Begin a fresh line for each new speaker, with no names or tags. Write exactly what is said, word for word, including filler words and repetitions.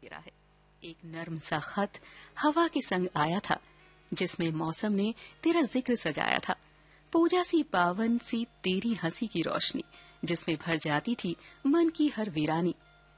गिरा है। एक नर्म सा खत हवा के संग आया था, जिसमें मौसम ने तेरा जिक्र सजाया था। पूजा सी पावन सी तेरी हंसी की रोशनी, जिसमें भर जाती थी मन की हर वीरानी।